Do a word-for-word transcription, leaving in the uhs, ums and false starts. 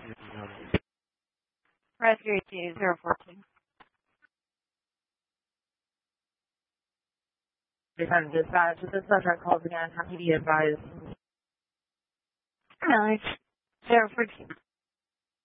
Rescue zero four two. Defend dispatch. If this subject calls again, have to be advised. No, it's zero four two.